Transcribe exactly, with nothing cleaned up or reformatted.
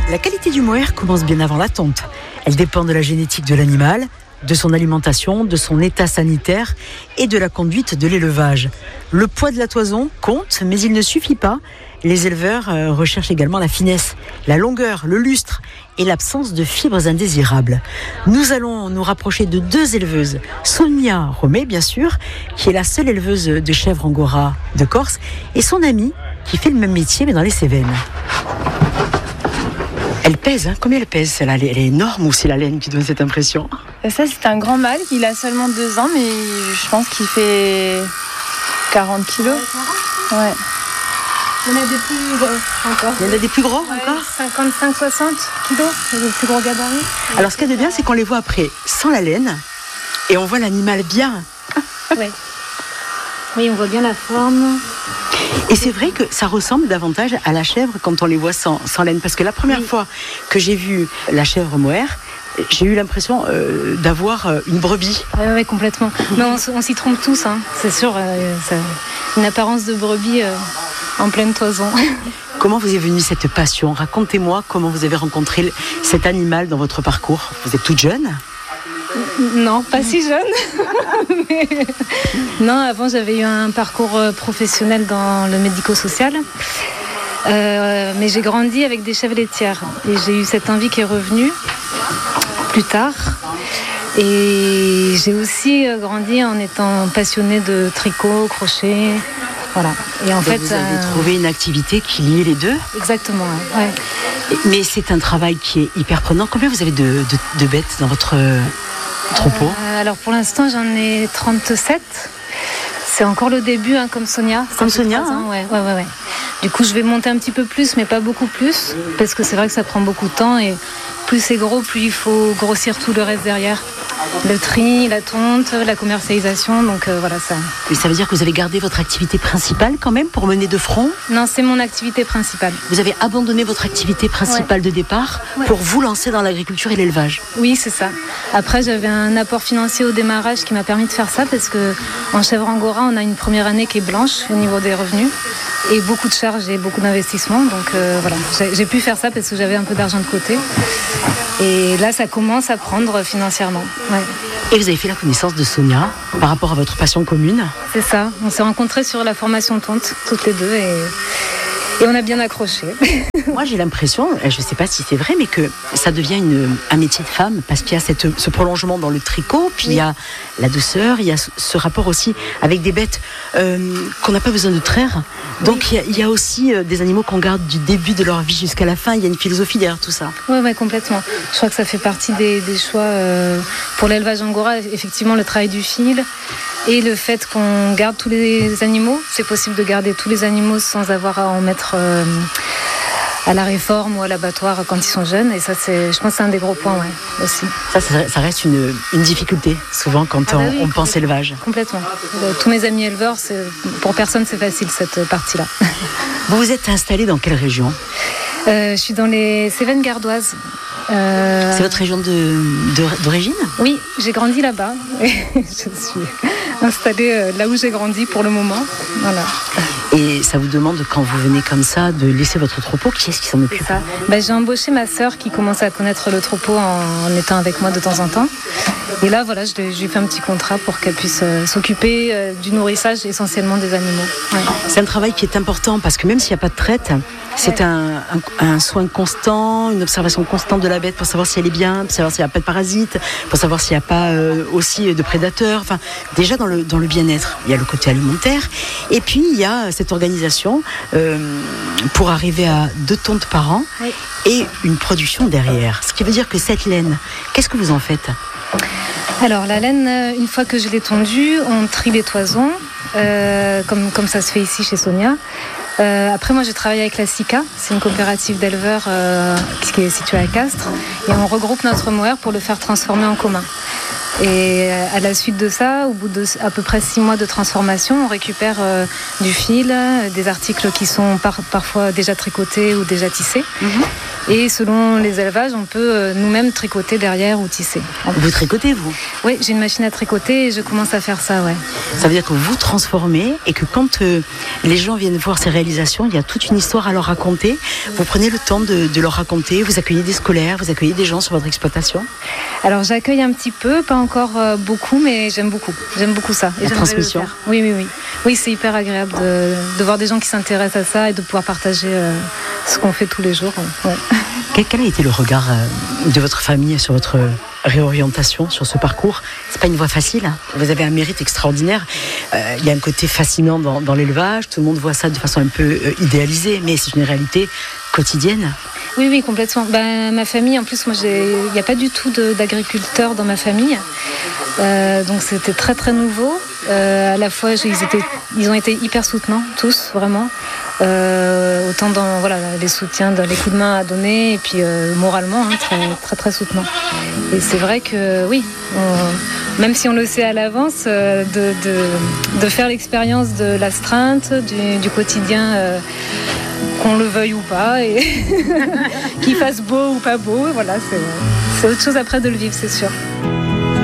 La qualité du mohair commence bien avant la tonte. Elle dépend de la génétique de l'animal, de son alimentation, de son état sanitaire et de la conduite de l'élevage. Le poids de la toison compte, mais il ne suffit pas. Les éleveurs euh, recherchent également la finesse, la longueur, le lustre et l'absence de fibres indésirables. Nous allons nous rapprocher de deux éleveuses. Sonia Romé, bien sûr, qui est la seule éleveuse de chèvres angora de Corse, et son amie, qui fait le même métier, mais dans les Cévennes. Elle pèse, hein. Combien elle pèse celle-là? Elle est énorme, ou c'est la laine qui donne cette impression? Ça, c'est un grand mâle, il a seulement deux ans, mais je pense qu'il fait quarante kilos. Ouais. Il y en a des plus gros encore. Il y en a des plus gros ouais, encore cinquante-cinq à soixante kilos, c'est le plus gros gabarit. Alors ce qu'il y a de bien, c'est qu'on les voit après sans la laine, et on voit l'animal bien. Oui. Oui, on voit bien la forme. Et c'est vrai que ça ressemble davantage à la chèvre quand on les voit sans, sans laine. Parce que la première oui. fois que j'ai vu la chèvre mohair, j'ai eu l'impression euh, d'avoir euh, une brebis. Oui, ouais, complètement. Mais on, on s'y trompe tous, hein. C'est sûr. Euh, ça, une apparence de brebis euh, en pleine toison. Comment vous est venue cette passion? Racontez-moi comment vous avez rencontré cet animal dans votre parcours. Vous êtes toute jeune? Non, pas si jeune. Mais... Non, avant j'avais eu un parcours professionnel dans le médico-social. Euh, mais j'ai grandi avec des chèvres laitières. Et j'ai eu cette envie qui est revenue plus tard. Et j'ai aussi grandi en étant passionnée de tricot, crochet. Voilà. Et en Donc fait, vous avez euh... trouvé une activité qui liait les deux? Exactement, ouais. Mais c'est un travail qui est hyper prenant. Combien vous avez de, de, de bêtes dans votre troupeau? euh, Alors pour l'instant, j'en ai trente-sept. C'est encore le début, hein, comme Sonia. Comme Sonia hein. ouais, ouais, ouais, ouais. Du coup, je vais monter un petit peu plus, mais pas beaucoup plus, parce que c'est vrai que ça prend beaucoup de temps. Et plus c'est gros, plus il faut grossir tout le reste derrière. Le tri, la tonte, la commercialisation, donc euh, voilà ça. Mais ça veut dire que vous avez gardé votre activité principale quand même pour mener de front? Non, c'est mon activité principale. Vous avez abandonné votre activité principale ouais. de départ ouais. pour vous lancer dans l'agriculture et l'élevage? Oui, c'est ça. Après, j'avais un apport financier au démarrage qui m'a permis de faire ça parce que en chèvre angora, on a une première année qui est blanche au niveau des revenus et beaucoup de charges et beaucoup d'investissements. Donc euh, voilà, j'ai, j'ai pu faire ça parce que j'avais un peu d'argent de côté. Et là, ça commence à prendre financièrement. Ouais. Et vous avez fait la connaissance de Sonia par rapport à votre passion commune? C'est ça. On s'est rencontrés sur la formation tonte, toutes les deux, et, et on a bien accroché. Moi, j'ai l'impression, je ne sais pas si c'est vrai, mais que ça devient une, un métier de femme parce qu'il y a cette, ce prolongement dans le tricot, puis oui. il y a la douceur, il y a ce rapport aussi avec des bêtes euh, qu'on n'a pas besoin de traire. Donc oui. il, y a, il y a aussi euh, des animaux qu'on garde du début de leur vie jusqu'à la fin. Il y a une philosophie derrière tout ça. Oui, ouais, complètement. Je crois que ça fait partie des, des choix euh, pour l'élevage angora. Effectivement, le travail du fil et le fait qu'on garde tous les animaux. C'est possible de garder tous les animaux sans avoir à en mettre euh, à la réforme ou à l'abattoir quand ils sont jeunes. Et ça, c'est, je pense que c'est un des gros points, ouais, aussi. Ça, ça, ça reste une, une difficulté, souvent, quand ah bah oui, on, on pense élevage. Complètement. Euh, tous mes amis éleveurs, c'est, pour personne, c'est facile, cette partie-là. Vous vous êtes installé dans quelle région? euh, Je suis dans les Cévennes gardoises. Euh... C'est votre région de, de, d'origine? Oui, j'ai grandi là-bas. Je suis installée là où j'ai grandi pour le moment. Voilà. Et ça vous demande, quand vous venez comme ça, de laisser votre troupeau? Qui est-ce qui s'en occupe? ça. Ben, j'ai embauché ma sœur qui commence à connaître le troupeau en, en étant avec moi de temps en temps. Et là, voilà, je, je lui fais un petit contrat pour qu'elle puisse euh, s'occuper euh, du nourrissage essentiellement des animaux. Ouais. C'est un travail qui est important parce que même s'il n'y a pas de traite, c'est ouais. un, un, un soin constant, une observation constante de la bête pour savoir si elle est bien, pour savoir s'il n'y a pas de parasites, pour savoir s'il n'y a pas euh, aussi de prédateurs. Enfin, déjà dans le, dans le bien-être, il y a le côté alimentaire. Et puis, il y a cette organisation euh, pour arriver à deux tontes par an oui. et une production derrière. Ce qui veut dire que cette laine, qu'est-ce que vous en faites? Alors la laine, une fois que je l'ai tondue, on trie les toisons, euh, comme, comme ça se fait ici chez Sonia. Euh, après moi je travaille avec la SICA, c'est une coopérative d'éleveurs euh, qui est située à Castres, et on regroupe notre mohair pour le faire transformer en commun. Et à la suite de ça, au bout de à peu près six mois de transformation, on récupère euh, du fil, des articles qui sont par, parfois déjà tricotés ou déjà tissés. Mmh. Et selon les élevages, on peut nous-mêmes tricoter derrière ou tisser. Vous tricotez, vous? Oui, j'ai une machine à tricoter et je commence à faire ça, ouais. Ça veut dire que vous transformez et que quand euh, les gens viennent voir ces réalisations, il y a toute une histoire à leur raconter. Vous prenez le temps de, de leur raconter, vous accueillez des scolaires, vous accueillez des gens sur votre exploitation? Alors j'accueille un petit peu, pas encore euh, beaucoup, mais j'aime beaucoup. J'aime beaucoup ça. Et la transmission. Le faire. Oui, oui, oui. Oui, c'est hyper agréable de, de voir des gens qui s'intéressent à ça et de pouvoir partager euh, ce qu'on fait tous les jours. Ouais. Quel, quel a été le regard euh, de votre famille sur votre réorientation, sur ce parcours? C'est pas une voie facile, hein. Vous avez un mérite extraordinaire. Euh, il y a un côté fascinant dans, dans l'élevage. Tout le monde voit ça de façon un peu euh, idéalisée, mais c'est une réalité quotidienne. Oui, oui, complètement. Ben, ma famille, en plus, moi, il n'y a pas du tout de, d'agriculteurs dans ma famille. Euh, donc c'était très très nouveau. Euh, à la fois, ils, étaient, ils ont été hyper soutenants, tous, vraiment. Euh, autant dans voilà, les soutiens, dans les coups de main à donner, et puis euh, moralement, hein, très, très très soutenants. Et c'est vrai que oui, on, même si on le sait à l'avance, euh, de, de, de faire l'expérience de l'astreinte, du, du quotidien, euh, qu'on le veuille ou pas, et qu'il fasse beau ou pas beau, voilà, c'est, c'est autre chose après de le vivre, c'est sûr.